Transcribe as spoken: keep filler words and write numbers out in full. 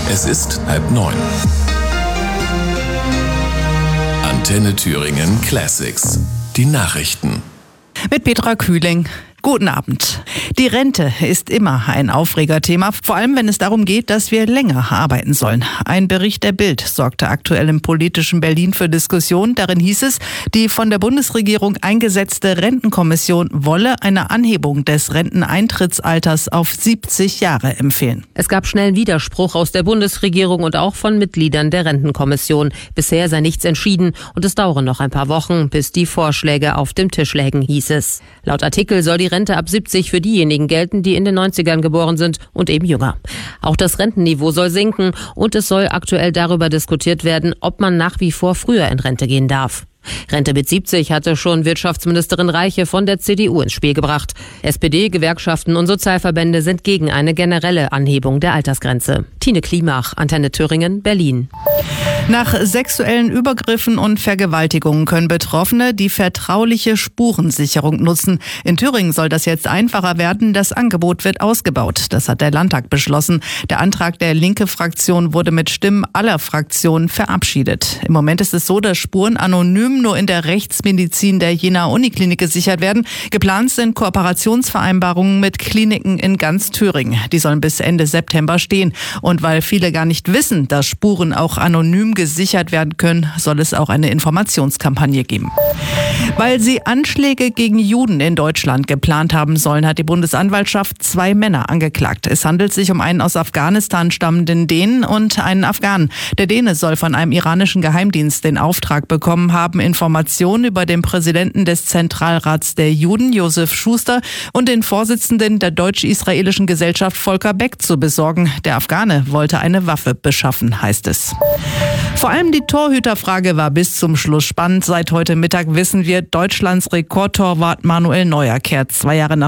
Es ist halb neun. Antenne Thüringen Classics. Die Nachrichten. Mit Petra Kühling. Guten Abend. Die Rente ist immer ein Aufregerthema, vor allem wenn es darum geht, dass wir länger arbeiten sollen. Ein Bericht der Bild sorgte aktuell im politischen Berlin für Diskussion. Darin hieß es, die von der Bundesregierung eingesetzte Rentenkommission wolle eine Anhebung des Renteneintrittsalters auf siebzig Jahre empfehlen. Es gab schnellen Widerspruch aus der Bundesregierung und auch von Mitgliedern der Rentenkommission. Bisher sei nichts entschieden und es dauere noch ein paar Wochen, bis die Vorschläge auf dem Tisch lägen, hieß es. Laut Artikel soll die Rente ab siebzig für diejenigen gelten, die in den neunzigern geboren sind und eben jünger. Auch das Rentenniveau soll sinken und es soll aktuell darüber diskutiert werden, ob man nach wie vor früher in Rente gehen darf. Rente mit siebzig hatte schon Wirtschaftsministerin Reiche von der C D U ins Spiel gebracht. S P D, Gewerkschaften und Sozialverbände sind gegen eine generelle Anhebung der Altersgrenze. Tine Klimach, Antenne Thüringen, Berlin. Nach sexuellen Übergriffen und Vergewaltigungen können Betroffene die vertrauliche Spurensicherung nutzen. In Thüringen soll das jetzt einfacher werden. Das Angebot wird ausgebaut. Das hat der Landtag beschlossen. Der Antrag der Linke-Fraktion wurde mit Stimmen aller Fraktionen verabschiedet. Im Moment ist es so, dass Spuren anonym nur in der Rechtsmedizin der Jena Uniklinik gesichert werden. Geplant sind Kooperationsvereinbarungen mit Kliniken in ganz Thüringen. Die sollen bis Ende September stehen. Und weil viele gar nicht wissen, dass Spuren auch anonym gesichert werden können, soll es auch eine Informationskampagne geben. Weil sie Anschläge gegen Juden in Deutschland geplant haben sollen, hat die Bundesanwaltschaft zwei Männer angeklagt. Es handelt sich um einen aus Afghanistan stammenden Dänen und einen Afghanen. Der Däne soll von einem iranischen Geheimdienst den Auftrag bekommen haben, Informationen über den Präsidenten des Zentralrats der Juden, Josef Schuster, und den Vorsitzenden der deutsch-israelischen Gesellschaft, Volker Beck, zu besorgen. Der Afghane wollte eine Waffe beschaffen, heißt es. Vor allem die Torhüterfrage war bis zum Schluss spannend. Seit heute Mittag wissen wir, Deutschlands Rekordtorwart Manuel Neuer kehrt zwei Jahre nach